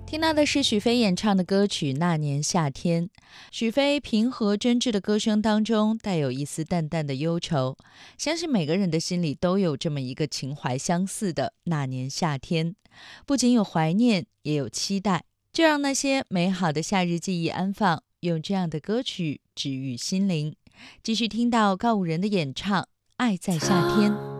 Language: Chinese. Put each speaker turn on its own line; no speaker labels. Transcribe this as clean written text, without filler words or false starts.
听到的是许飞演唱的歌曲《那年夏天》。许飞平和真挚的歌声当中带有一丝淡淡的忧愁，相信每个人的心里都有这么一个情怀相似的那年夏天，不仅有怀念，也有期待。就让那些美好的夏日记忆安放，用这样的歌曲治愈心灵。继续听到告五人的演唱《爱在夏天》。